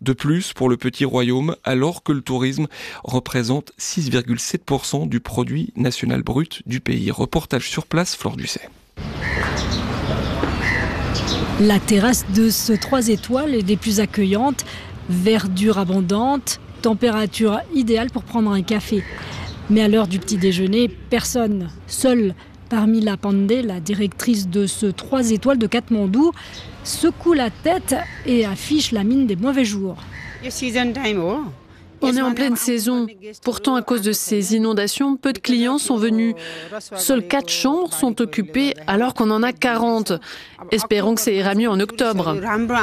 de plus pour le petit royaume, alors que le tourisme représente 6,7% du produit national brut du pays. Reportage sur place, Flore Ducet. La terrasse de ce 3 étoiles est des plus accueillantes, verdure abondante, température idéale pour prendre un café. Mais à l'heure du petit déjeuner, personne. Seule Parmila Pandey, la directrice de ce 3 étoiles de Katmandou, secoue la tête et affiche la mine des mauvais jours. On est en pleine saison. Pourtant, à cause de ces inondations, peu de clients sont venus. Seules 4 chambres sont occupées alors qu'on en a 40. Espérons que ça ira mieux en octobre.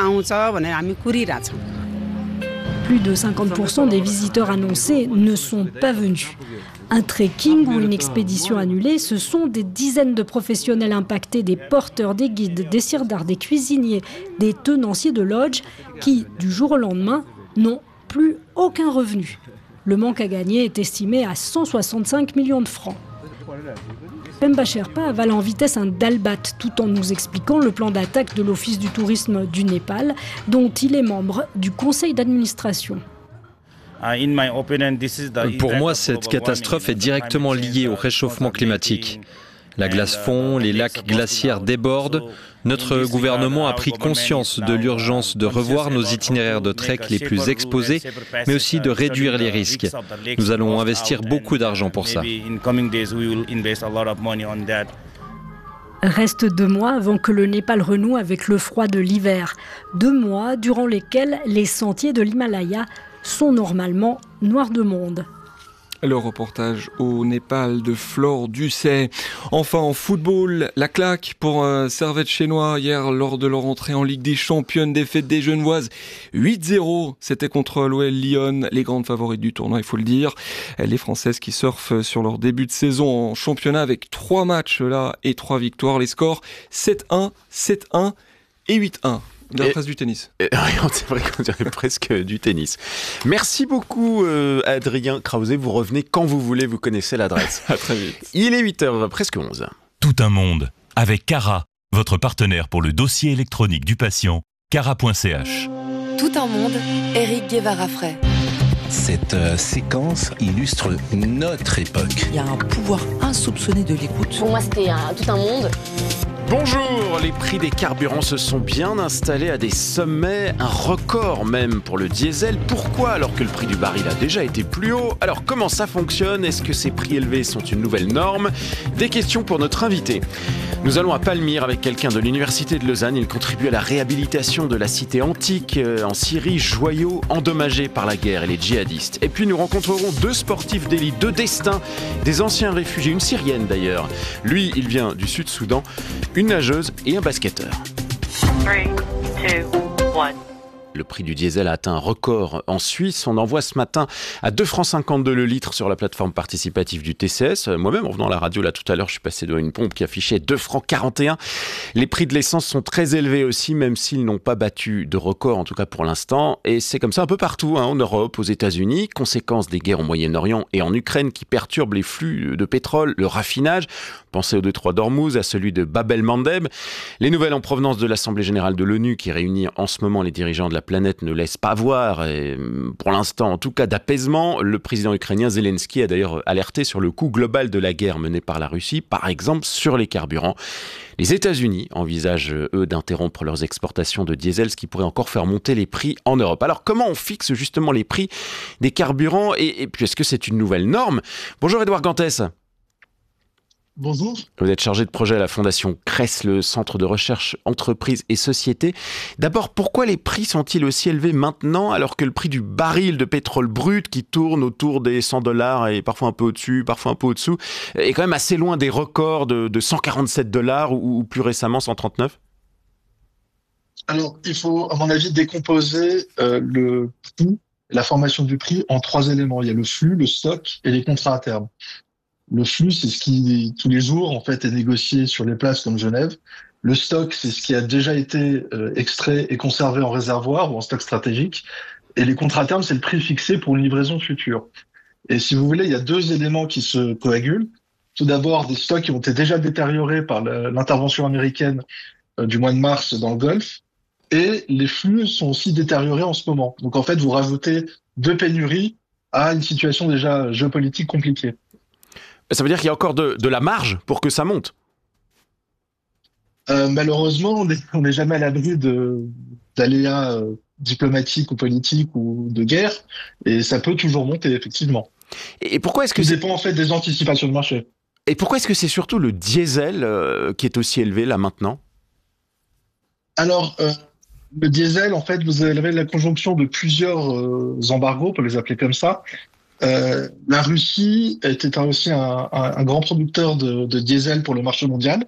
Plus de 50% des visiteurs annoncés ne sont pas venus. Un trekking ou une expédition annulée, ce sont des dizaines de professionnels impactés, des porteurs, des guides, des sirdards, des cuisiniers, des tenanciers de lodge qui, du jour au lendemain, n'ont plus aucun revenu. Le manque à gagner est estimé à 165 millions de francs. Pemba Sherpa avale en vitesse un dalbat tout en nous expliquant le plan d'attaque de l'Office du tourisme du Népal, dont il est membre du conseil d'administration. Pour moi, cette catastrophe est directement liée au réchauffement climatique. La glace fond, les lacs glaciaires débordent. Notre gouvernement a pris conscience de l'urgence de revoir nos itinéraires de trek les plus exposés, mais aussi de réduire les risques. Nous allons investir beaucoup d'argent pour ça. Reste 2 mois avant que le Népal renoue avec le froid de l'hiver. 2 mois durant lesquels les sentiers de l'Himalaya sont normalement noirs de monde. Le reportage au Népal de Flore Ducet. Enfin en football, la claque pour Servette Chénois hier lors de leur entrée en Ligue des Championnes, défaite des Genevoises 8-0. C'était contre l'OL Lyon, les grandes favorites du tournoi, il faut le dire. Les Françaises qui surfent sur leur début de saison en championnat avec 3 matchs là et 3 victoires. Les scores 7-1, 7-1 et 8-1. La presse du tennis. C'est vrai qu'on dirait presque du tennis. Merci beaucoup Adrien Krause. Vous revenez quand vous voulez, vous connaissez l'adresse. À très vite. Il est 8h, presque 11. Tout un monde avec Cara, votre partenaire pour le dossier électronique du patient, cara.ch. Tout un monde, Éric Guevara-Frey. Cette séquence illustre notre époque. Il y a un pouvoir insoupçonné de l'écoute. Pour moi, c'était tout un monde. Bonjour, les prix des carburants se sont bien installés à des sommets, un record même pour le diesel. Pourquoi alors que le prix du baril a déjà été plus haut? Alors comment ça fonctionne? Est-ce que ces prix élevés sont une nouvelle norme? Des questions pour notre invité. Nous allons à Palmyre avec quelqu'un de l'université de Lausanne. Il contribue à la réhabilitation de la cité antique en Syrie, joyau endommagé par la guerre et les djihadistes. Et puis nous rencontrerons 2 sportifs d'élite, 2 destins, des anciens réfugiés, une Syrienne d'ailleurs. Lui, il vient du Sud-Soudan. Une nageuse et un basketteur. 3, 2, 1. Le prix du diesel a atteint un record en Suisse. On envoie ce matin à 2,52 francs le litre sur la plateforme participative du TCS. Moi-même, en venant à la radio là tout à l'heure, je suis passé devant une pompe qui affichait 2,41 francs. Les prix de l'essence sont très élevés aussi, même s'ils n'ont pas battu de record, en tout cas pour l'instant. Et c'est comme ça un peu partout, en Europe, aux États-Unis. Conséquence des guerres au Moyen-Orient et en Ukraine qui perturbent les flux de pétrole, le raffinage. Pensez au détroit d'Ormuz, à celui de Bab el-Mandeb. Les nouvelles en provenance de l'Assemblée générale de l'ONU qui réunit en ce moment les dirigeants de la planète ne laissent pas voir, et pour l'instant en tout cas, d'apaisement. Le président ukrainien Zelensky a d'ailleurs alerté sur le coût global de la guerre menée par la Russie, par exemple sur les carburants. Les États-Unis envisagent, eux, d'interrompre leurs exportations de diesel, ce qui pourrait encore faire monter les prix en Europe. Alors comment on fixe justement les prix des carburants et puis est-ce que c'est une nouvelle norme? Bonjour Édouard Gantès. Bonjour. Vous êtes chargé de projet à la Fondation CRES, le Centre de recherche entreprises et sociétés. D'abord, pourquoi les prix sont-ils aussi élevés maintenant alors que le prix du baril de pétrole brut qui tourne autour des $100 et parfois un peu au-dessus, parfois un peu au-dessous, est quand même assez loin des records de $147 ou plus récemment 139? Alors, il faut, à mon avis, décomposer le prix, la formation du prix en 3 éléments. Il y a le flux, le stock et les contrats à terme. Le flux, c'est ce qui, tous les jours, en fait, est négocié sur les places comme Genève. Le stock, c'est ce qui a déjà été extrait et conservé en réservoir ou en stock stratégique. Et les contrats à terme, c'est le prix fixé pour une livraison future. Et si vous voulez, il y a 2 éléments qui se coagulent. Tout d'abord, des stocks qui ont été déjà détériorés par l'intervention américaine du mois de mars dans le Golfe. et les flux sont aussi détériorés en ce moment. Donc en fait, vous rajoutez deux pénuries à une situation déjà géopolitique compliquée. Ça veut dire qu'il y a encore de la marge pour que ça monte? Malheureusement, on n'est jamais à l'abri d'aléas diplomatiques ou politiques ou de guerre, et ça peut toujours monter, effectivement. Et pourquoi est-ce que ça dépend en fait des anticipations de marché. Et pourquoi est-ce que c'est surtout le diesel qui est aussi élevé là maintenant? Alors, le diesel, en fait, vous avez la conjonction de plusieurs embargos, on peut les appeler comme ça. La Russie était aussi un grand producteur de diesel pour le marché mondial.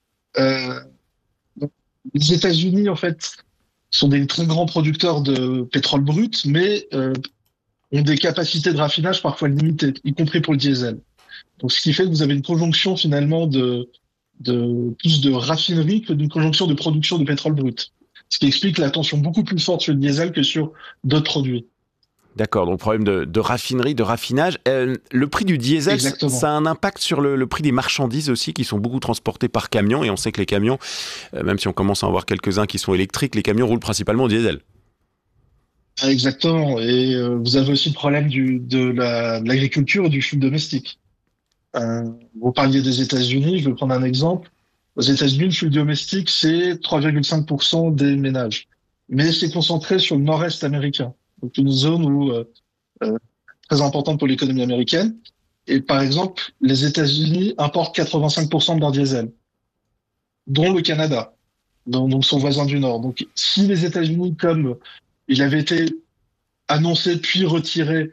Les États-Unis, en fait, sont des très grands producteurs de pétrole brut, mais ont des capacités de raffinage parfois limitées, y compris pour le diesel. Donc, ce qui fait que vous avez une conjonction finalement de plus de raffinerie que d'une conjonction de production de pétrole brut. Ce qui explique la tension beaucoup plus forte sur le diesel que sur d'autres produits. D'accord, donc problème de raffinerie, de raffinage. Le prix du diesel, exactement, ça a un impact sur le prix des marchandises aussi, qui sont beaucoup transportées par camion. Et on sait que les camions, même si on commence à en voir quelques-uns qui sont électriques, les camions roulent principalement au diesel. Exactement. Et vous avez aussi le problème de l'agriculture et du fioul domestique. Vous parliez des États-Unis, je vais prendre un exemple. Aux États-Unis, le fioul domestique, c'est 3,5% des ménages. Mais c'est concentré sur le nord-est américain. Donc une zone très importante pour l'économie américaine. Et par exemple, les États-Unis importent 85% de leur diesel, dont le Canada, donc son voisin du Nord. Donc si les États-Unis, comme il avait été annoncé puis retiré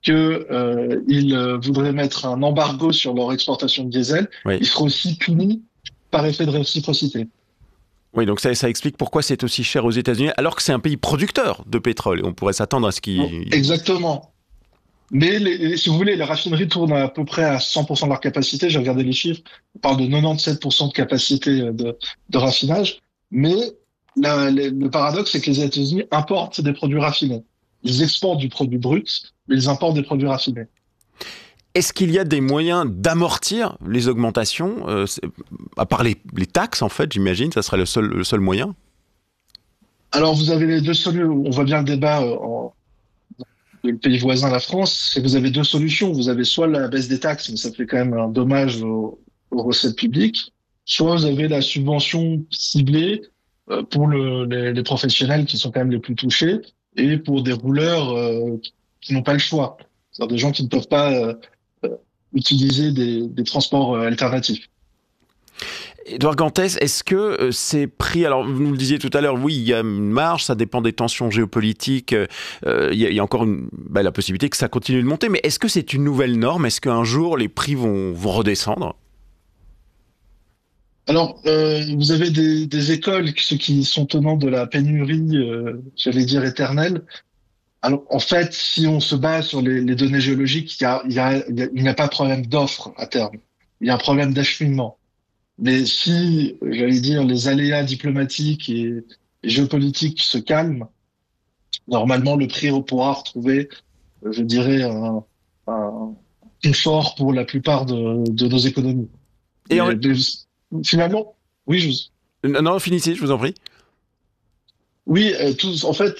qu'ils voudraient mettre un embargo sur leur exportation de diesel, oui, ils seront aussi punis par effet de réciprocité. Oui, donc ça explique pourquoi c'est aussi cher aux États-Unis, alors que c'est un pays producteur de pétrole. Et on pourrait s'attendre à ce qu'il... Exactement. Mais si vous voulez, les raffineries tournent à peu près à 100% de leur capacité. J'ai regardé les chiffres. On parle de 97% de capacité de raffinage. Mais le paradoxe, c'est que les États-Unis importent des produits raffinés. Ils exportent du produit brut, mais ils importent des produits raffinés. Est-ce qu'il y a des moyens d'amortir les augmentations, à part les taxes, en fait, j'imagine, ça serait le seul moyen? Alors, vous avez les deux solutions. On voit bien le débat le pays voisin, la France, et vous avez deux solutions. Vous avez soit la baisse des taxes, mais ça fait quand même un dommage aux recettes publiques, soit vous avez la subvention ciblée pour les professionnels qui sont quand même les plus touchés, et pour des rouleurs qui n'ont pas le choix. C'est-à-dire des gens qui ne peuvent pas utiliser des transports alternatifs. Édouard Gantès, est-ce que ces prix, alors vous nous le disiez tout à l'heure, oui, il y a une marge, ça dépend des tensions géopolitiques, il y a encore la possibilité que ça continue de monter, mais est-ce que c'est une nouvelle norme? Est-ce qu'un jour les prix vont redescendre? Alors, vous avez des écoles, ceux qui sont tenants de la pénurie, j'allais dire éternelle. Alors, en fait, si on se base sur les données géologiques, il n'y a pas de problème d'offre à terme. Il y a un problème d'acheminement. Mais si, j'allais dire, les aléas diplomatiques et géopolitiques se calment, normalement, le prix pourra retrouver, je dirais, un confort pour la plupart de nos économies. Et finalement, oui, Non, finissez, je vous en prie. Oui, en fait,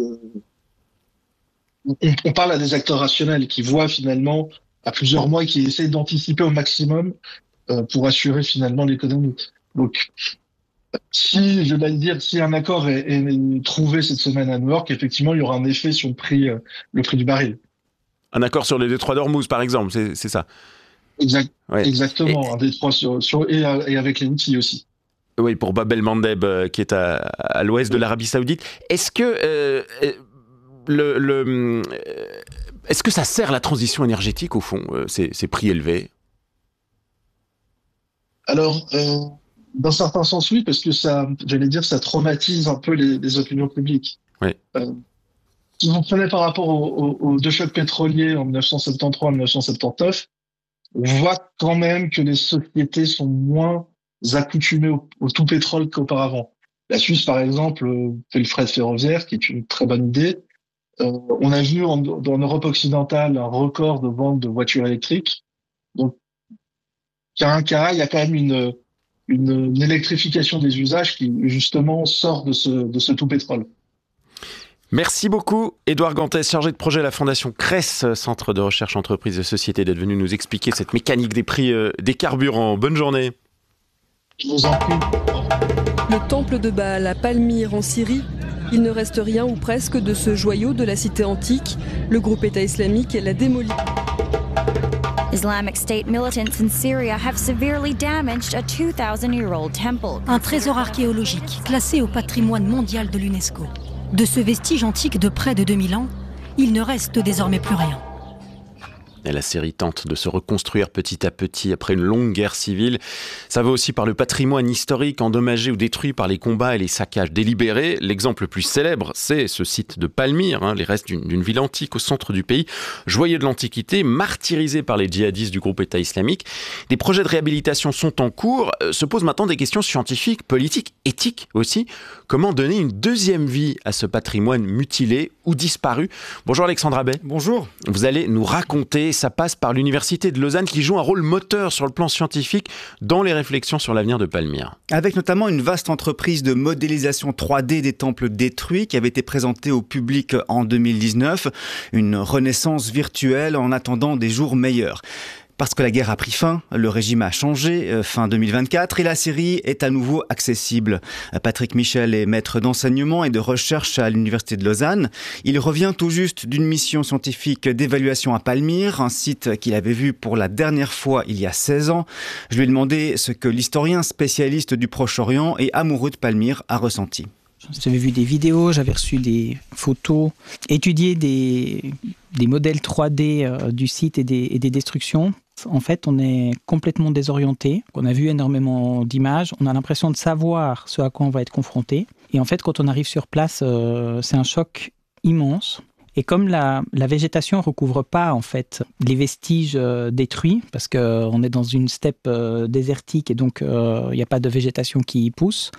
on parle à des acteurs rationnels qui voient finalement à plusieurs mois, qui essayent d'anticiper au maximum pour assurer finalement l'économie. Donc, si un accord est trouvé cette semaine à New York, effectivement, il y aura un effet sur le prix du baril. Un accord sur les détroits d'Ormuz, par exemple, c'est ça? Ouais. Exactement, un détroit et avec les Houthis aussi. Oui, pour Bab el-Mandeb, qui est à l'ouest de l'Arabie Saoudite. Est-ce que est-ce que ça sert la transition énergétique, au fond, ces prix élevés? Alors, dans certains sens, oui, parce que ça traumatise un peu les opinions publiques. Oui. Si vous prenez par rapport aux deux chocs pétroliers en 1973 et 1979, on voit quand même que les sociétés sont moins accoutumées au tout pétrole qu'auparavant. La Suisse, par exemple, fait le fret ferroviaire, qui est une très bonne idée. On a vu en Europe occidentale un record de vente de voitures électriques. Donc, il y a quand même une une électrification des usages qui justement sort de ce tout pétrole. Merci beaucoup, Édouard Gantès, chargé de projet à la Fondation CRES, Centre de recherche entreprises et sociétés, d'être venu nous expliquer cette mécanique des prix des carburants. Bonne journée. Je vous en prie. Le temple de Baal à Palmyre en Syrie. Il ne reste rien ou presque de ce joyau de la cité antique. Le groupe État islamique l'a démoli. Islamic State militants in Syria have severely damaged a 2,000-year-old temple. Un trésor archéologique classé au patrimoine mondial de l'UNESCO. De ce vestige antique de près de 2000 ans, il ne reste désormais plus rien. Et la Syrie tente de se reconstruire petit à petit après une longue guerre civile. Ça va aussi par le patrimoine historique endommagé ou détruit par les combats et les saccages délibérés. L'exemple le plus célèbre, c'est ce site de Palmyre, les restes d'une ville antique au centre du pays, joyeux de l'Antiquité, martyrisé par les djihadistes du groupe État islamique. Des projets de réhabilitation sont en cours. Se posent maintenant des questions scientifiques, politiques, éthiques aussi. Comment donner une deuxième vie à ce patrimoine mutilé ou disparu ? Bonjour Alexandre Abbé. Bonjour. Vous allez nous raconter. Ça passe par l'Université de Lausanne qui joue un rôle moteur sur le plan scientifique dans les réflexions sur l'avenir de Palmyre. Avec notamment une vaste entreprise de modélisation 3D des temples détruits qui avait été présentée au public en 2019. Une renaissance virtuelle en attendant des jours meilleurs. Parce que la guerre a pris fin, le régime a changé, fin 2024, et la Syrie est à nouveau accessible. Patrick Michel est maître d'enseignement et de recherche à l'Université de Lausanne. Il revient tout juste d'une mission scientifique d'évaluation à Palmyre, un site qu'il avait vu pour la dernière fois il y a 16 ans. Je lui ai demandé ce que l'historien spécialiste du Proche-Orient et amoureux de Palmyre a ressenti. J'avais vu des vidéos, j'avais reçu des photos, étudié des modèles 3D du site et des destructions. En fait, on est complètement désorienté. On a vu énormément d'images. On a l'impression de savoir ce à quoi on va être confronté. Et en fait, quand on arrive sur place, c'est un choc immense. Et comme la végétation ne recouvre pas en fait les vestiges détruits, parce qu'on est dans une steppe désertique et donc il n'y a pas de végétation qui y pousse,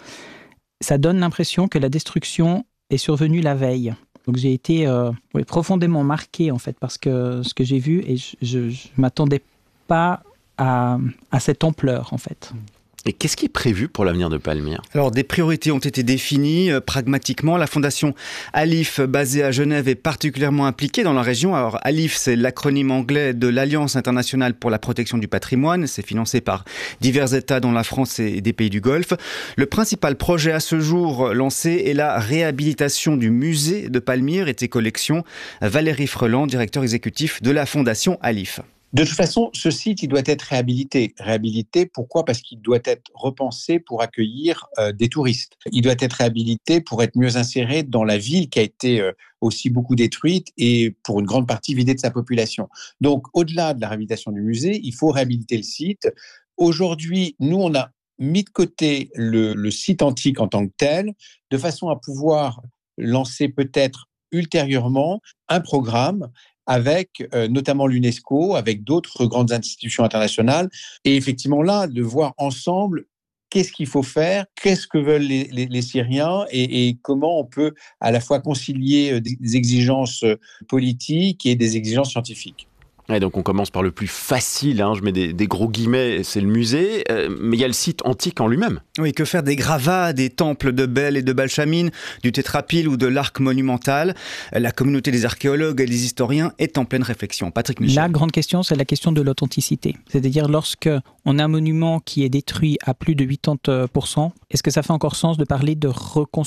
ça donne l'impression que la destruction est survenue la veille. Donc j'ai été profondément marqué en fait parce que ce que j'ai vu et je m'attendais pas à cette ampleur en fait. Et qu'est-ce qui est prévu pour l'avenir de Palmyre ? Alors, des priorités ont été définies pragmatiquement. La fondation ALIPH, basée à Genève, est particulièrement impliquée dans la région. Alors, ALIPH, c'est l'acronyme anglais de l'Alliance internationale pour la protection du patrimoine. C'est financé par divers États, dont la France et des pays du Golfe. Le principal projet à ce jour lancé est la réhabilitation du musée de Palmyre et des collections. Valérie Freland, directeur exécutif de la fondation ALIPH. De toute façon, ce site, il doit être réhabilité. Réhabilité, pourquoi ? Parce qu'il doit être repensé pour accueillir des touristes. Il doit être réhabilité pour être mieux inséré dans la ville qui a été aussi beaucoup détruite et pour une grande partie vidée de sa population. Donc, au-delà de la réhabilitation du musée, il faut réhabiliter le site. Aujourd'hui, nous, on a mis de côté le site antique en tant que tel, de façon à pouvoir lancer peut-être ultérieurement un programme avec notamment l'UNESCO, avec d'autres grandes institutions internationales. Et effectivement là, de voir ensemble qu'est-ce qu'il faut faire, qu'est-ce que veulent les Syriens et comment on peut à la fois concilier des exigences politiques et des exigences scientifiques. Ouais, donc on commence par le plus facile, je mets des gros guillemets, c'est le musée, mais il y a le site antique en lui-même. Oui, que faire des gravats, des temples de Bel et de Balchamine, du tétrapyle ou de l'arc monumental ? La communauté des archéologues et des historiens est en pleine réflexion. Patrick Michel. La grande question, c'est la question de l'authenticité. C'est-à-dire, lorsque on a un monument qui est détruit à plus de 80%, est-ce que ça fait encore sens de parler de reconstruction ?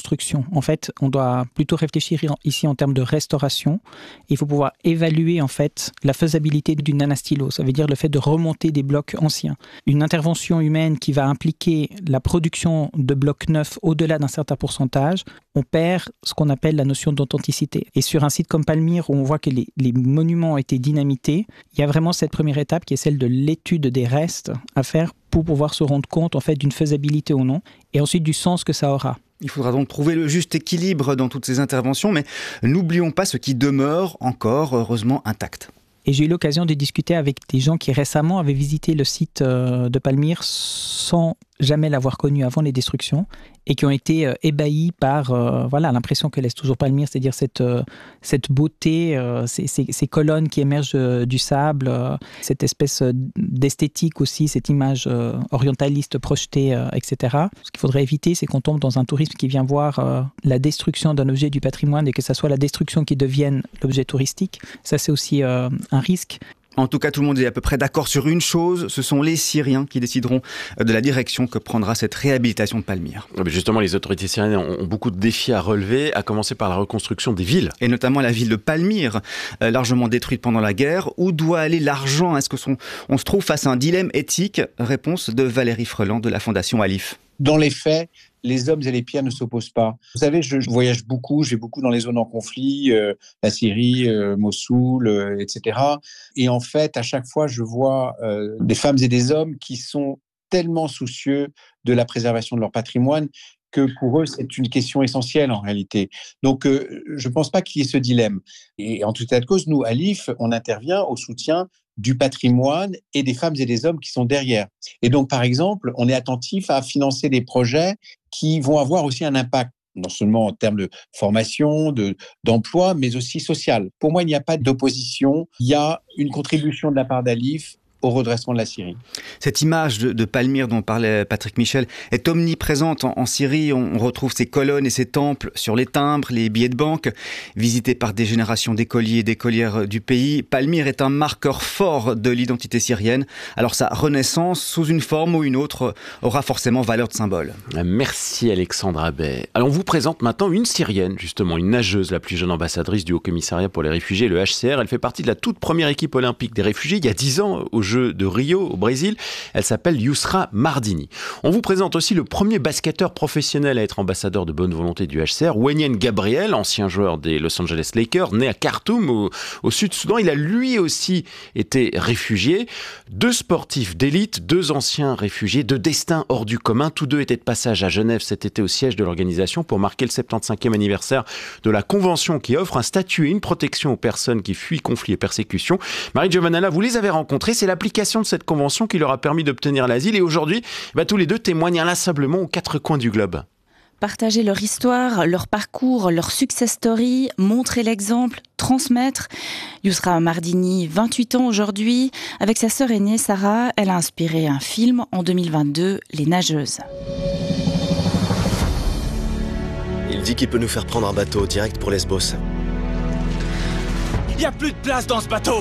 En fait, on doit plutôt réfléchir ici en termes de restauration. Il faut pouvoir évaluer en fait la faisabilité d'une anastilo, ça veut dire le fait de remonter des blocs anciens. Une intervention humaine qui va impliquer la production de blocs neufs au-delà d'un certain pourcentage, on perd ce qu'on appelle la notion d'authenticité. Et sur un site comme Palmyre, où on voit que les monuments ont été dynamités, il y a vraiment cette première étape qui est celle de l'étude des restes à faire pour pouvoir se rendre compte en fait d'une faisabilité ou non, et ensuite du sens que ça aura. Il faudra donc trouver le juste équilibre dans toutes ces interventions, mais n'oublions pas ce qui demeure encore heureusement intact. Et j'ai eu l'occasion de discuter avec des gens qui récemment avaient visité le site de Palmyre sans jamais l'avoir connue avant les destructions et qui ont été ébahis par l'impression que laisse toujours Palmyre, c'est-à-dire cette beauté, ces colonnes qui émergent du sable, cette espèce d'esthétique aussi, cette image orientaliste projetée, etc. Ce qu'il faudrait éviter, c'est qu'on tombe dans un tourisme qui vient voir la destruction d'un objet du patrimoine et que ça soit la destruction qui devienne l'objet touristique. Ça, c'est aussi un risque. En tout cas, tout le monde est à peu près d'accord sur une chose, ce sont les Syriens qui décideront de la direction que prendra cette réhabilitation de Palmyre. Justement, les autorités syriennes ont beaucoup de défis à relever, à commencer par la reconstruction des villes. Et notamment la ville de Palmyre, largement détruite pendant la guerre. Où doit aller l'argent ? Est-ce qu'on se trouve face à un dilemme éthique ? Réponse de Valérie Freland de la Fondation Alif. Dans les faits, les hommes et les pierres ne s'opposent pas. Vous savez, je voyage beaucoup, je vais beaucoup dans les zones en conflit, la Syrie, Mossoul, etc. Et en fait, à chaque fois, je vois des femmes et des hommes qui sont tellement soucieux de la préservation de leur patrimoine que pour eux, c'est une question essentielle en réalité. Donc, je ne pense pas qu'il y ait ce dilemme. Et en tout état de cause, nous, à l'IF, on intervient au soutien du patrimoine et des femmes et des hommes qui sont derrière. Et donc, par exemple, on est attentif à financer des projets qui vont avoir aussi un impact, non seulement en termes de formation, d'emploi, mais aussi social. Pour moi, il n'y a pas d'opposition. Il y a une contribution de la part d'Alif au redressement de la Syrie. Cette image de Palmyre dont parlait Patrick Michel est omniprésente en Syrie. On retrouve ces colonnes et ces temples sur les timbres, les billets de banque, visités par des générations d'écoliers et d'écolières du pays. Palmyre est un marqueur fort de l'identité syrienne. Alors sa renaissance, sous une forme ou une autre, aura forcément valeur de symbole. Merci Alexandra Bay. Alors on vous présente maintenant une Syrienne, justement, une nageuse, la plus jeune ambassadrice du Haut-Commissariat pour les réfugiés, le HCR. Elle fait partie de la toute première équipe olympique des réfugiés il y a 10 ans aux Jeux de Rio au Brésil. Elle s'appelle Yousra Mardini. On vous présente aussi le premier basketteur professionnel à être ambassadeur de bonne volonté du HCR, Wenyen Gabriel, ancien joueur des Los Angeles Lakers, né à Khartoum au Sud-Soudan. Il a lui aussi été réfugié. 2 sportifs d'élite, 2 anciens réfugiés, 2 destins hors du commun. Tous 2 étaient de passage à Genève cet été au siège de l'organisation pour marquer le 75e anniversaire de la convention qui offre un statut et une protection aux personnes qui fuient conflits et persécutions. Marie Giovanella, vous les avez rencontrés. C'est l'application de cette convention qui leur a permis d'obtenir l'asile. Et aujourd'hui, tous les 2 témoignent inlassablement aux 4 coins du globe. Partager leur histoire, leur parcours, leur success story, montrer l'exemple, transmettre. Yousra Mardini, 28 ans aujourd'hui. Avec sa sœur aînée, Sarah, elle a inspiré un film en 2022, Les Nageuses. Il dit qu'il peut nous faire prendre un bateau direct pour Lesbos. Il n'y a plus de place dans ce bateau!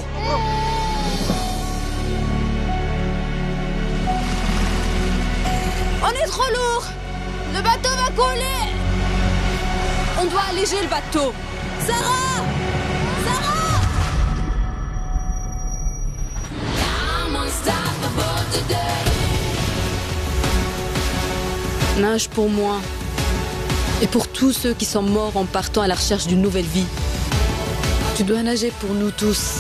On est trop lourd! Le bateau va couler! On doit alléger le bateau! Sarah! Sarah! Nage pour moi et pour tous ceux qui sont morts en partant à la recherche d'une nouvelle vie. Tu dois nager pour nous tous.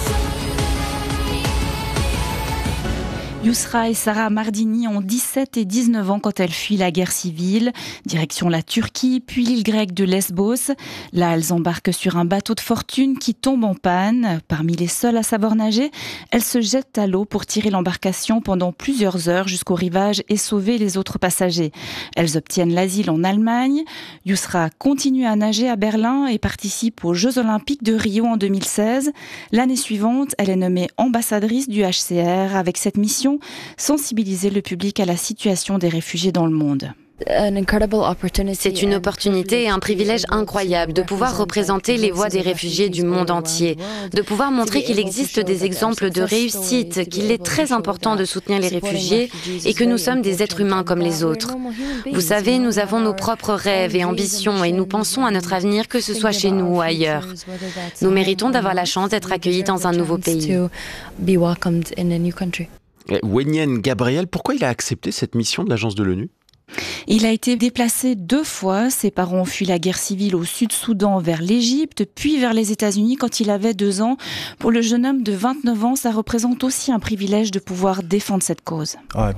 Yousra et Sarah Mardini ont 17 et 19 ans quand elles fuient la guerre civile, direction la Turquie, puis l'île grecque de Lesbos. Là, elles embarquent sur un bateau de fortune qui tombe en panne. Parmi les seules à savoir nager, elles se jettent à l'eau pour tirer l'embarcation pendant plusieurs heures jusqu'au rivage et sauver les autres passagers. Elles obtiennent l'asile en Allemagne. Yousra continue à nager à Berlin et participe aux Jeux Olympiques de Rio en 2016. L'année suivante, elle est nommée ambassadrice du HCR avec cette mission sensibiliser le public à la situation des réfugiés dans le monde. C'est une opportunité et un privilège incroyable de pouvoir représenter les voix des réfugiés du monde entier, de pouvoir montrer qu'il existe des exemples de réussite, qu'il est très important de soutenir les réfugiés et que nous sommes des êtres humains comme les autres. Vous savez, nous avons nos propres rêves et ambitions et nous pensons à notre avenir, que ce soit chez nous ou ailleurs. Nous méritons d'avoir la chance d'être accueillis dans un nouveau pays. Wenyen Gabriel, pourquoi il a accepté cette mission de l'agence de l'ONU ? Il a été déplacé 2 fois. Ses parents ont fui la guerre civile au Sud-Soudan vers l'Égypte, puis vers les États-Unis quand il avait 2 ans. Pour le jeune homme de 29 ans, ça représente aussi un privilège de pouvoir défendre cette cause.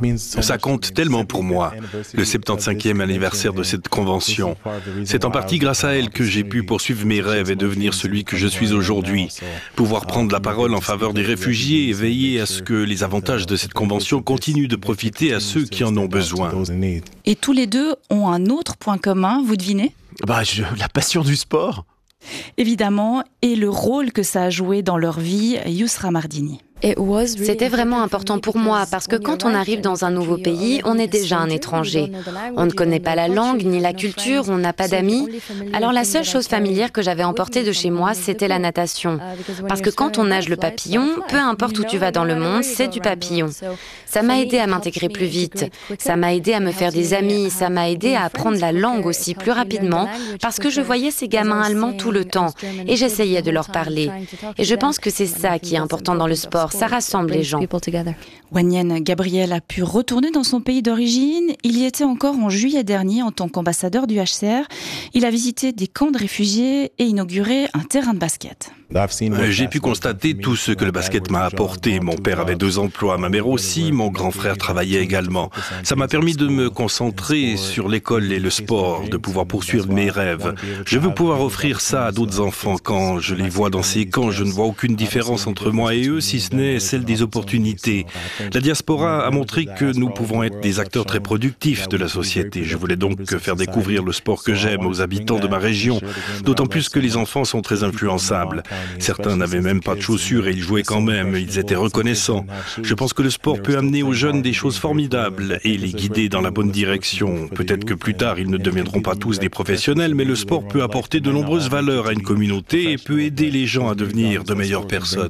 Ça compte tellement pour moi, le 75e anniversaire de cette convention. C'est en partie grâce à elle que j'ai pu poursuivre mes rêves et devenir celui que je suis aujourd'hui. Pouvoir prendre la parole en faveur des réfugiés et veiller à ce que les avantages de cette convention continuent de profiter à ceux qui en ont besoin. Et tous les deux ont un autre point commun, vous devinez ? La passion du sport. Évidemment, et le rôle que ça a joué dans leur vie, Yousra Mardini. C'était vraiment important pour moi parce que quand on arrive dans un nouveau pays, on est déjà un étranger. On ne connaît pas la langue ni la culture, on n'a pas d'amis. Alors la seule chose familière que j'avais emportée de chez moi, c'était la natation. Parce que quand on nage le papillon, peu importe où tu vas dans le monde, c'est du papillon. Ça m'a aidé à m'intégrer plus vite. Ça m'a aidé à me faire des amis. Ça m'a aidé à apprendre la langue aussi plus rapidement parce que je voyais ces gamins allemands tout le temps et j'essayais de leur parler. Et je pense que c'est ça qui est important dans le sport. Ça rassemble les gens. Wanyen Gabriel a pu retourner dans son pays d'origine. Il y était encore en juillet dernier en tant qu'ambassadeur du HCR. Il a visité des camps de réfugiés et inauguré un terrain de basket. J'ai pu constater tout ce que le basket m'a apporté. Mon père avait 2 emplois, ma mère aussi, mon grand frère travaillait également. Ça m'a permis de me concentrer sur l'école et le sport, de pouvoir poursuivre mes rêves. Je veux pouvoir offrir ça à d'autres enfants. Quand je les vois dans ces camps, je ne vois aucune différence entre moi et eux, si ce n'est celle des opportunités. La diaspora a montré que nous pouvons être des acteurs très productifs de la société. Je voulais donc faire découvrir le sport que j'aime aux habitants de ma région, d'autant plus que les enfants sont très influençables. Certains n'avaient même pas de chaussures et ils jouaient quand même, ils étaient reconnaissants. Je pense que le sport peut amener aux jeunes des choses formidables et les guider dans la bonne direction. Peut-être que plus tard, ils ne deviendront pas tous des professionnels, mais le sport peut apporter de nombreuses valeurs à une communauté et peut aider les gens à devenir de meilleures personnes.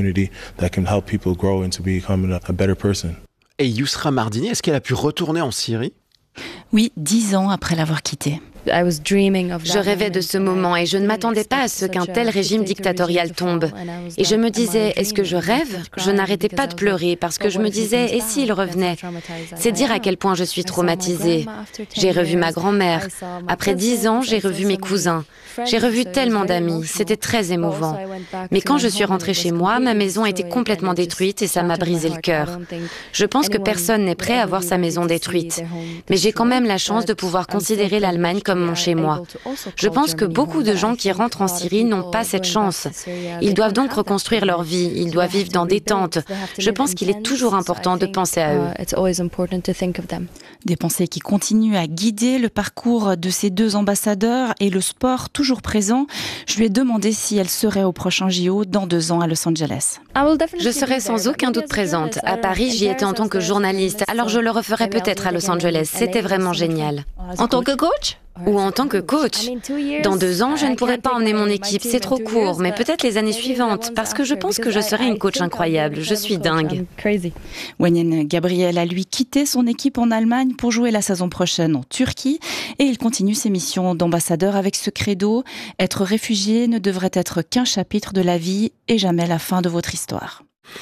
Et Yousra Mardini, est-ce qu'elle a pu retourner en Syrie ? Oui, 10 ans après l'avoir quitté. Je rêvais de ce moment et je ne m'attendais pas à ce qu'un tel régime dictatorial tombe. Et je me disais, est-ce que je rêve ? Je n'arrêtais pas de pleurer parce que je me disais, et s'il revenait ? C'est dire à quel point je suis traumatisée. J'ai revu ma grand-mère. Après 10 ans, j'ai revu mes cousins. J'ai revu tellement d'amis. C'était très émouvant. Mais quand je suis rentrée chez moi, ma maison était complètement détruite et ça m'a brisé le cœur. Je pense que personne n'est prêt à voir sa maison détruite. Mais j'ai quand même la chance de pouvoir considérer l'Allemagne comme mon chez moi. Je pense que beaucoup de gens qui rentrent en Syrie n'ont pas cette chance. Ils doivent donc reconstruire leur vie, ils doivent vivre dans des tentes. Je pense qu'il est toujours important de penser à eux. Des pensées qui continuent à guider le parcours de ces 2 ambassadeurs et le sport toujours présent. Je lui ai demandé si elle serait au prochain JO dans 2 ans à Los Angeles. Je serai sans aucun doute présente. À Paris, j'y étais en tant que journaliste, alors je le referai peut-être à Los Angeles. C'était vraiment génial. En tant que coach ? Ou en tant que coach. Dans 2 ans, je ne pourrai pas emmener mon équipe, c'est trop court, mais peut-être les années suivantes, parce que je pense que je serai une coach incroyable. Je suis dingue. Wanyen Gabriel a lui quitté son équipe en Allemagne pour jouer la saison prochaine en Turquie et il continue ses missions d'ambassadeur avec ce credo. Être réfugié ne devrait être qu'un chapitre de la vie et jamais la fin de votre histoire.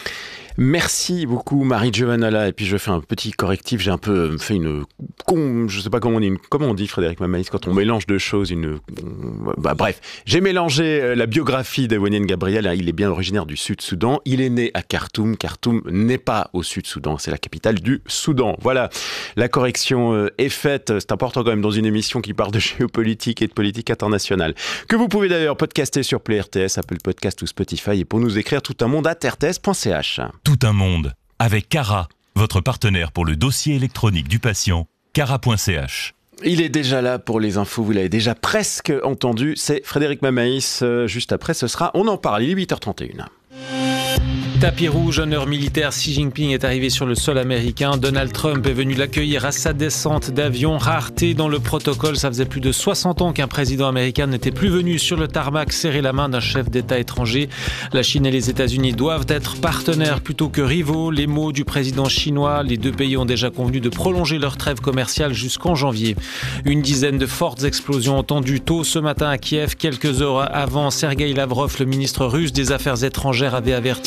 Merci beaucoup Marie Giovanella. Et puis je fais un petit correctif, j'ai un peu fait je sais pas comment on dit Frédéric Mamaïs quand on mélange 2 choses, bref, j'ai mélangé la biographie de Wanyen Gabriel. Il est bien originaire du Sud-Soudan, il est né à Khartoum. Khartoum n'est pas au Sud-Soudan, c'est la capitale du Soudan. Voilà, la correction est faite. C'est important quand même dans une émission qui parle de géopolitique et de politique internationale, que vous pouvez d'ailleurs podcaster sur Play RTS, Apple Podcast ou Spotify, et pour nous écrire toutunmonde@rts.ch. Tout un monde, avec Cara, votre partenaire pour le dossier électronique du patient, cara.ch. Il est déjà là pour les infos, vous l'avez déjà presque entendu, c'est Frédéric Mamaïs. Juste après, ce sera On en parle, il est 8h31. Tapis rouge, honneur militaire, Xi Jinping est arrivé sur le sol américain. Donald Trump est venu l'accueillir à sa descente d'avion. Rareté dans le protocole, ça faisait plus de 60 ans qu'un président américain n'était plus venu sur le tarmac serrer la main d'un chef d'État étranger. La Chine et les États-Unis doivent être partenaires plutôt que rivaux. Les mots du président chinois, les 2 pays ont déjà convenu de prolonger leur trêve commerciale jusqu'en janvier. Une dizaine de fortes explosions entendues tôt ce matin à Kiev. Quelques heures avant, Sergueï Lavrov, le ministre russe des Affaires étrangères, avait averti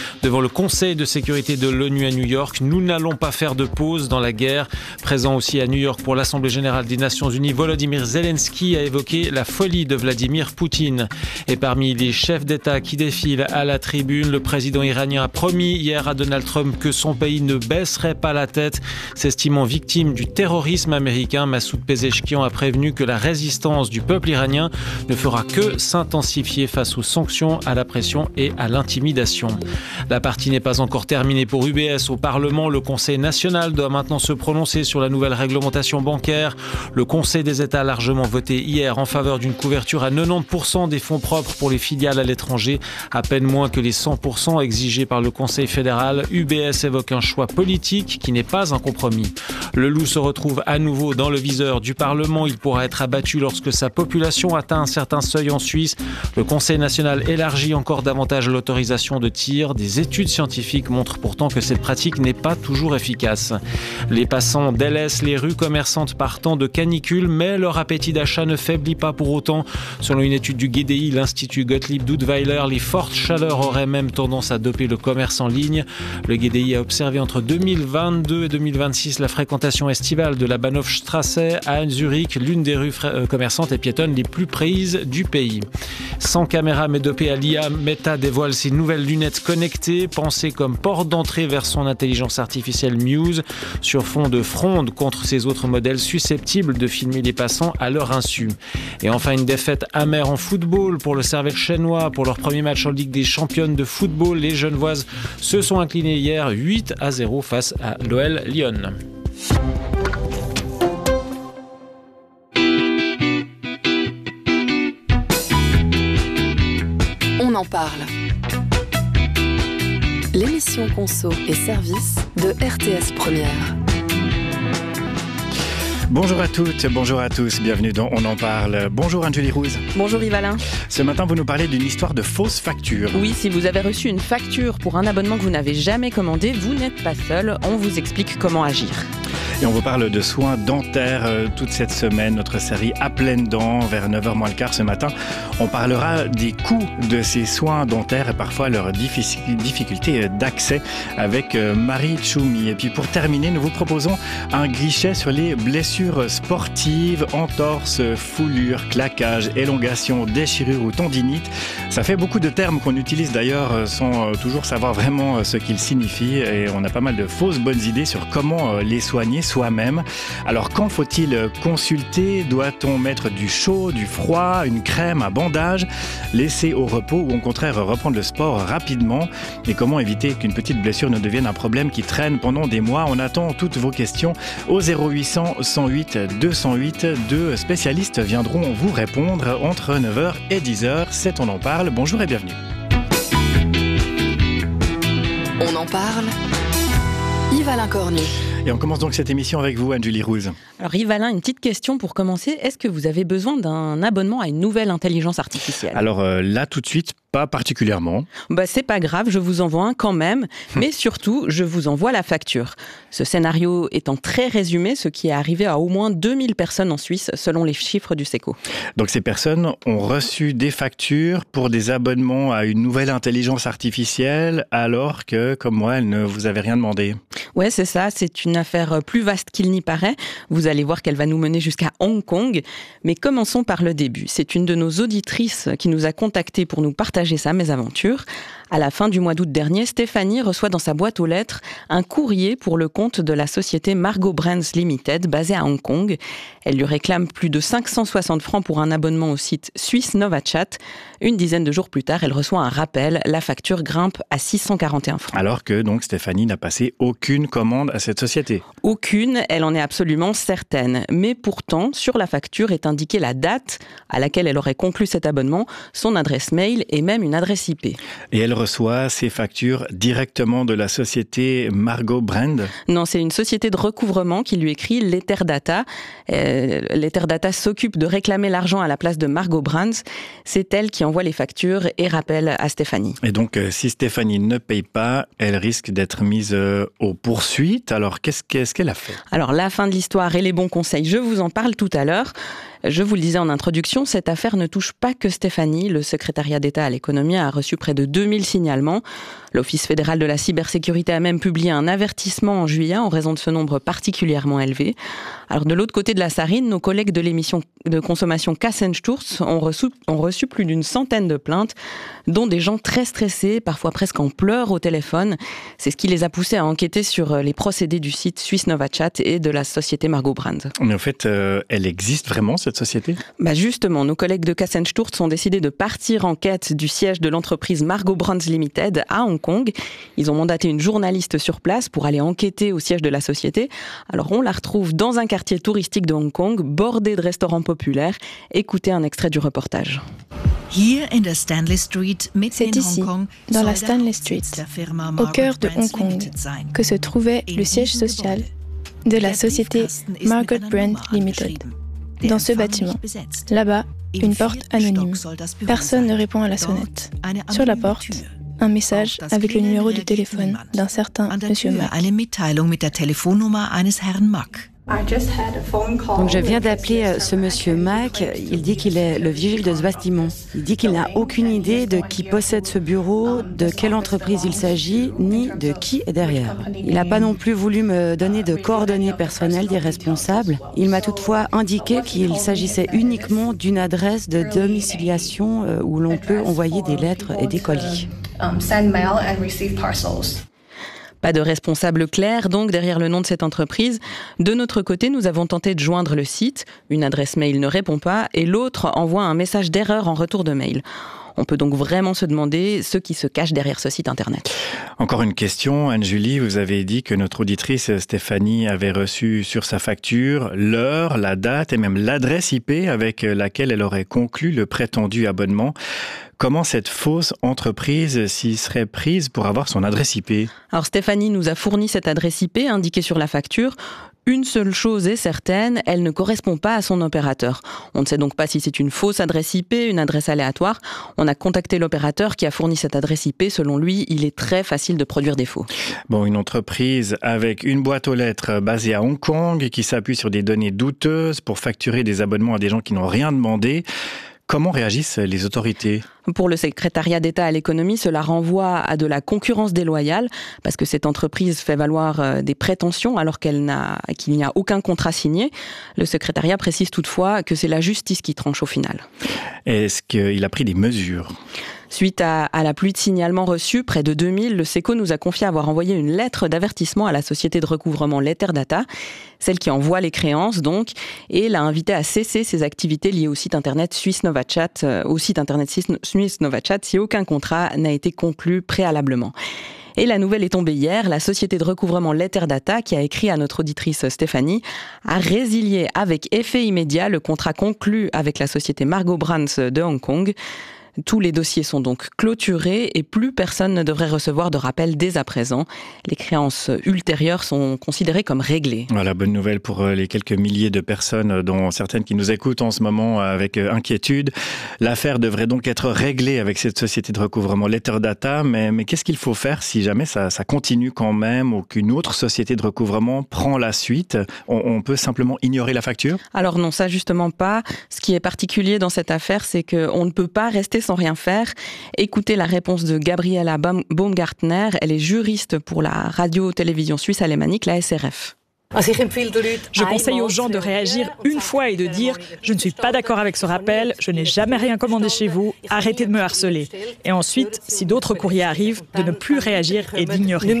devant le Conseil de sécurité de l'ONU à New York. Nous n'allons pas faire de pause dans la guerre. Présent aussi à New York pour l'Assemblée générale des Nations unies, Volodymyr Zelensky a évoqué la folie de Vladimir Poutine. Et parmi les chefs d'État qui défilent à la tribune, le président iranien a promis hier à Donald Trump que son pays ne baisserait pas la tête. S'estimant victime du terrorisme américain, Massoud Pezeshkian a prévenu que la résistance du peuple iranien ne fera que s'intensifier face aux sanctions, à la pression et à l'intimidation. La partie n'est pas encore terminée pour UBS au Parlement. Le Conseil national doit maintenant se prononcer sur la nouvelle réglementation bancaire. Le Conseil des États a largement voté hier en faveur d'une couverture à 90% des fonds propres pour les filiales à l'étranger, à peine moins que les 100% exigés par le Conseil fédéral. UBS évoque un choix politique qui n'est pas un compromis. Le loup se retrouve à nouveau dans le viseur du Parlement. Il pourra être abattu lorsque sa population atteint un certain seuil en Suisse. Le Conseil national élargit encore davantage l'autorisation de tir. Des études scientifiques montrent pourtant que cette pratique n'est pas toujours efficace. Les passants délaissent les rues commerçantes par temps de canicule, mais leur appétit d'achat ne faiblit pas pour autant. Selon une étude du GDI, l'Institut Gottlieb Duttweiler, les fortes chaleurs auraient même tendance à doper le commerce en ligne. Le GDI a observé entre 2022 et 2026 la fréquentation estivale de la Bahnhofstrasse à Zurich, l'une des rues commerçantes et piétonnes les plus prises du pays. Sans caméra mais dopée à l'IA, Meta dévoile ses nouvelles lunettes connectées, pensées comme porte d'entrée vers son intelligence artificielle Muse, sur fond de fronde contre ses autres modèles susceptibles de filmer les passants à leur insu. Et enfin, une défaite amère en football pour le Servette chenois. Pour leur premier match en Ligue des championnes de football, les Genevoises se sont inclinées hier 8-0 face à l'OL Lyon. On en parle. L'émission Conso et Service de RTS Première. Bonjour à toutes, bonjour à tous, bienvenue dans On en parle. Bonjour Anne-Julie Rouz. Bonjour Yves Alain. Ce matin, vous nous parlez d'une histoire de fausse facture. Oui, si vous avez reçu une facture pour un abonnement que vous n'avez jamais commandé, vous n'êtes pas seul, on vous explique comment agir. Et on vous parle de soins dentaires toute cette semaine, notre série À pleines dents, vers 9h moins le quart ce matin. On parlera des coûts de ces soins dentaires et parfois leurs difficultés d'accès avec Marie Tchoumi. Et puis pour terminer, nous vous proposons un guichet sur les blessures sportives, entorses, foulures, claquages, élongations, déchirures ou tendinites. Ça fait beaucoup de termes qu'on utilise d'ailleurs sans toujours savoir vraiment ce qu'ils signifient et on a pas mal de fausses bonnes idées sur comment les soigner soi-même. Alors quand faut-il consulter? Doit-on mettre du chaud, du froid, une crème, un bandage, laisser au repos ou au contraire reprendre le sport rapidement? Et comment éviter qu'une petite blessure ne devienne un problème qui traîne pendant des mois? On attend toutes vos questions au 0800 108 208. Deux spécialistes viendront vous répondre entre 9h et 10h. C'est On en parle. Bonjour et bienvenue. On en parle. Yves Alain Cornu. Et on commence donc cette émission avec vous, Anne-Julie Rouz. Alors Yves Alain, une petite question pour commencer. Est-ce que vous avez besoin d'un abonnement à une nouvelle intelligence artificielle? Alors là, tout de suite, pas particulièrement. C'est pas grave, je vous envoie un quand même, mais surtout, je vous envoie la facture. Ce scénario étant très résumé, ce qui est arrivé à au moins 2000 personnes en Suisse, selon les chiffres du SECO. Donc ces personnes ont reçu des factures pour des abonnements à une nouvelle intelligence artificielle, alors que, comme moi, elles ne vous avaient rien demandé. Ouais, c'est ça, c'est une affaire plus vaste qu'il n'y paraît. Vous allez voir qu'elle va nous mener jusqu'à Hong Kong. Mais commençons par le début. C'est une de nos auditrices qui nous a contactés pour nous partager sa mésaventure. À la fin du mois d'août dernier, Stéphanie reçoit dans sa boîte aux lettres un courrier pour le compte de la société Margot Brands Limited, basée à Hong Kong. Elle lui réclame plus de 560 francs pour un abonnement au site suisse NovaChat. Une dizaine de jours plus tard, elle reçoit un rappel. La facture grimpe à 641 francs. Alors que donc Stéphanie n'a passé aucune commande à cette société. Aucune, elle en est absolument certaine. Mais pourtant, sur la facture est indiquée la date à laquelle elle aurait conclu cet abonnement, son adresse mail et même une adresse IP. Et elle reçoit ces factures directement de la société Margot Brand? Non, c'est une société de recouvrement qui lui écrit l'Etherdata. L'Etherdata s'occupe de réclamer l'argent à la place de Margot Brands. C'est elle qui envoie les factures et rappelle à Stéphanie. Et donc, si Stéphanie ne paye pas, elle risque d'être mise aux poursuites. Alors, qu'est-ce qu'elle a fait? Alors, la fin de l'histoire et les bons conseils, je vous en parle tout à l'heure. Je vous le disais en introduction, cette affaire ne touche pas que Stéphanie. Le secrétariat d'État à l'économie a reçu près de 2000 signalements. L'Office fédéral de la cybersécurité a même publié un avertissement en juillet en raison de ce nombre particulièrement élevé. Alors de l'autre côté de la Sarine, nos collègues de l'émission de consommation Kassensturz ont reçu plus d'une centaine de plaintes, dont des gens très stressés, parfois presque en pleurs au téléphone. C'est ce qui les a poussés à enquêter sur les procédés du site Swiss Novachat et de la société Margot Brand. Mais en fait, elle existe vraiment, cette société ? Justement, nos collègues de Kassensturz ont décidé de partir en quête du siège de l'entreprise Margot Brands Limited à Hong Kong. Ils ont mandaté une journaliste sur place pour aller enquêter au siège de la société. Alors on la retrouve dans un quartier touristique de Hong Kong, bordé de restaurants populaires. Écoutez un extrait du reportage. C'est ici, dans la Stanley Street, au cœur de Hong Kong, que se trouvait le siège social de la société Margot Brand Limited. Dans ce bâtiment, là-bas, une porte anonyme. Personne ne répond à la sonnette. Sur la porte, un message avec le numéro du téléphone d'un certain Monsieur Mack. Donc je viens d'appeler ce monsieur Mack, il dit qu'il est le vigile de ce bâtiment. Il dit qu'il n'a aucune idée de qui possède ce bureau, de quelle entreprise il s'agit, ni de qui est derrière. Il n'a pas non plus voulu me donner de coordonnées personnelles des responsables. Il m'a toutefois indiqué qu'il s'agissait uniquement d'une adresse de domiciliation où l'on peut envoyer des lettres et des colis. Pas de responsable clair, donc, derrière le nom de cette entreprise. De notre côté, nous avons tenté de joindre le site. Une adresse mail ne répond pas et l'autre envoie un message d'erreur en retour de mail. On peut donc vraiment se demander ce qui se cache derrière ce site internet. Encore une question, Anne-Julie, vous avez dit que notre auditrice Stéphanie avait reçu sur sa facture l'heure, la date et même l'adresse IP avec laquelle elle aurait conclu le prétendu abonnement. Comment cette fausse entreprise s'y serait prise pour avoir son adresse IP ? Alors Stéphanie nous a fourni cette adresse IP indiquée sur la facture. Une seule chose est certaine, elle ne correspond pas à son opérateur. On ne sait donc pas si c'est une fausse adresse IP, une adresse aléatoire. On a contacté l'opérateur qui a fourni cette adresse IP. Selon lui, il est très facile de produire des faux. Bon, une entreprise avec une boîte aux lettres basée à Hong Kong qui s'appuie sur des données douteuses pour facturer des abonnements à des gens qui n'ont rien demandé. Comment réagissent les autorités ? Pour le secrétariat d'État à l'économie, cela renvoie à de la concurrence déloyale parce que cette entreprise fait valoir des prétentions alors qu'il n'y a aucun contrat signé. Le secrétariat précise toutefois que c'est la justice qui tranche au final. Est-ce qu'il a pris des mesures ? Suite à la pluie de signalements reçus, près de 2000, le SECO nous a confié avoir envoyé une lettre d'avertissement à la société de recouvrement Letterdata, celle qui envoie les créances donc, et l'a invité à cesser ses activités liées au site internet Swiss Novachat, Swiss Novachat, si aucun contrat n'a été conclu préalablement. Et la nouvelle est tombée hier, la société de recouvrement Letterdata, qui a écrit à notre auditrice Stéphanie, a résilié avec effet immédiat le contrat conclu avec la société Margot Brands de Hong Kong. Tous les dossiers sont donc clôturés et plus personne ne devrait recevoir de rappel dès à présent. Les créances ultérieures sont considérées comme réglées. Voilà, bonne nouvelle pour les quelques milliers de personnes, dont certaines qui nous écoutent en ce moment avec inquiétude. L'affaire devrait donc être réglée avec cette société de recouvrement Letterdata, mais qu'est-ce qu'il faut faire si jamais ça continue quand même ou qu'une autre société de recouvrement prend la suite ? On peut simplement ignorer la facture ? Alors non, ça justement pas. Ce qui est particulier dans cette affaire, c'est qu'on ne peut pas rester sans rien faire. Écoutez la réponse de Gabriela Baumgartner. Elle est juriste pour la radio-télévision suisse alémanique, la SRF. Je conseille aux gens de réagir une fois et de dire « Je ne suis pas d'accord avec ce rappel, je n'ai jamais rien commandé chez vous, arrêtez de me harceler ». Et ensuite, si d'autres courriers arrivent, de ne plus réagir et d'ignorer.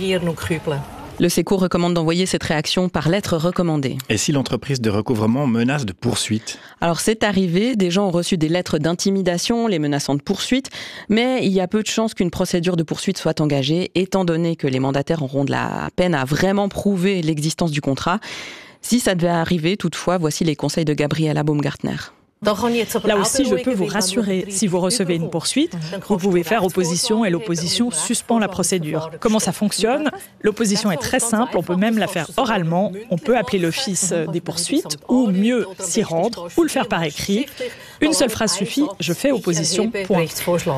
Le SECO recommande d'envoyer cette réaction par lettre recommandée. Et si l'entreprise de recouvrement menace de poursuite ? Alors c'est arrivé, des gens ont reçu des lettres d'intimidation, les menaçant de poursuite, mais il y a peu de chances qu'une procédure de poursuite soit engagée, étant donné que les mandataires auront de la peine à vraiment prouver l'existence du contrat. Si ça devait arriver, toutefois, voici les conseils de Gabriela Baumgartner. Là aussi, je peux vous rassurer, si vous recevez une poursuite, vous pouvez faire opposition et l'opposition suspend la procédure. Comment ça fonctionne ? L'opposition est très simple, on peut même la faire oralement, on peut appeler l'office des poursuites ou mieux s'y rendre ou le faire par écrit. Une seule phrase suffit, je fais opposition, point.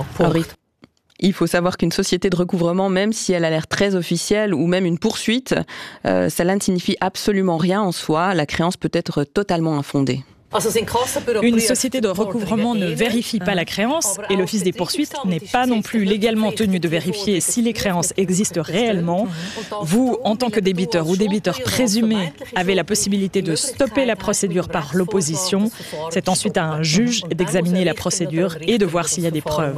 Il faut savoir qu'une société de recouvrement, même si elle a l'air très officielle ou même une poursuite, cela ne signifie absolument rien en soi, la créance peut être totalement infondée. Une société de recouvrement ne vérifie pas la créance et l'Office des poursuites n'est pas non plus légalement tenu de vérifier si les créances existent réellement. Vous, en tant que débiteur ou débiteur présumé, avez la possibilité de stopper la procédure par l'opposition. C'est ensuite à un juge d'examiner la procédure et de voir s'il y a des preuves.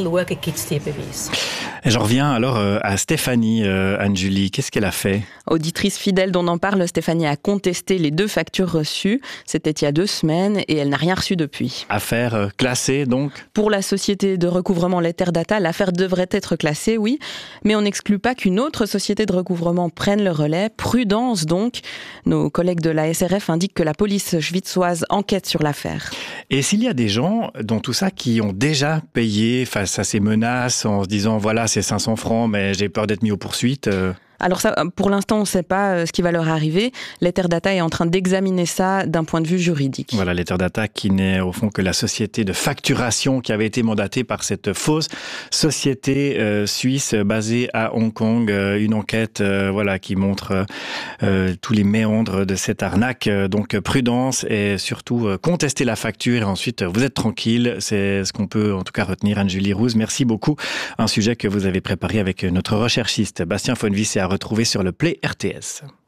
Et j'en reviens alors à Stéphanie, Anne-Julie. Qu'est-ce qu'elle a fait ? Auditrice fidèle dont on parle, Stéphanie a contesté les 2 factures reçues. C'était il y a 2 semaines et elle n'a rien reçu depuis. Affaire classée donc ? Pour la société de recouvrement Letterdata, l'affaire devrait être classée, oui, mais on n'exclut pas qu'une autre société de recouvrement prenne le relais. Prudence donc. Nos collègues de la SRF indiquent que la police schwitzoise enquête sur l'affaire. Et s'il y a des gens dans tout ça qui ont déjà payé face à ces menaces en se disant voilà c'est 500 francs mais j'ai peur d'être mis aux poursuites Alors ça, pour l'instant, on ne sait pas ce qui va leur arriver. Letterdata est en train d'examiner ça d'un point de vue juridique. Voilà, Letterdata qui n'est au fond que la société de facturation qui avait été mandatée par cette fausse société suisse basée à Hong Kong. Une enquête qui montre tous les méandres de cette arnaque. Donc prudence et surtout contester la facture et ensuite vous êtes tranquille. C'est ce qu'on peut en tout cas retenir. Anne-Julie Rouz, merci beaucoup. Un sujet que vous avez préparé avec notre recherchiste Bastien Fonvis et à retrouver sur le Play RTS.